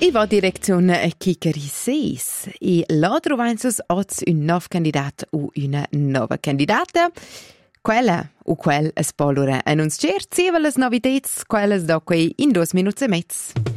I va direzione Chicheri 6 e là trovainsus oz un nov candidat o una nova candidata. Quella o quel es polura annunziert, sie les novitets, quelles da quei in 2 minuts e mezz.